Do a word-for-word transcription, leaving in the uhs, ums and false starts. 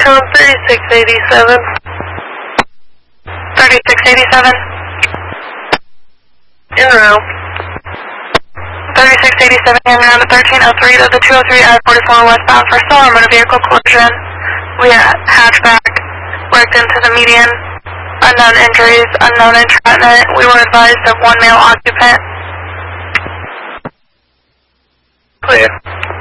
Code thirty-six eighty-seven. thirty-six eighty-seven. En route. thirty-six eighty-seven, hanging on to thirteen oh three to the two oh three I forty-four westbound for still motor vehicle collision. We had hatchback, worked into the median. Unknown injuries, unknown entrapment. We were advised of one male occupant. Clear.